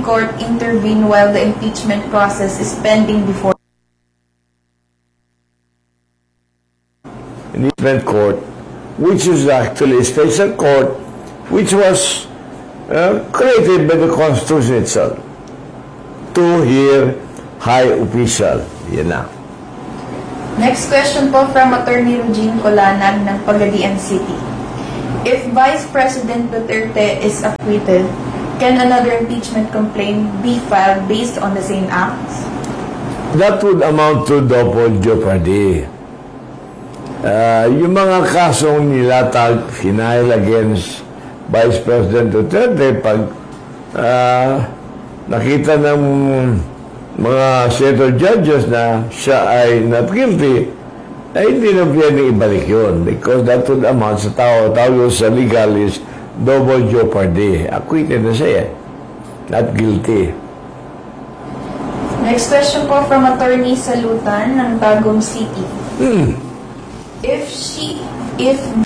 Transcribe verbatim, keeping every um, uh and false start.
Court intervene while the impeachment process is pending before Impeachment Court, which is actually a special court which was uh, created by the Constitution itself to hear high official. Yan na. Next question po from Attorney Eugene Colanag ng Pagadian City. If Vice President Duterte is acquitted, can another impeachment complaint be filed based on the same acts? That would amount to double jeopardy. Uh, yung mga kasong nilatag, final against Vice President Duterte, pag uh, nakita ng mga senator judges na siya ay not guilty, ay hindi na pwedeng ibalik yun because that would amount sa tao, tawag sa legal is double jeopardy. Acquitted na siya, not guilty. Next question po from Attorney Salutan ng Tagum City. Hmm. If she, if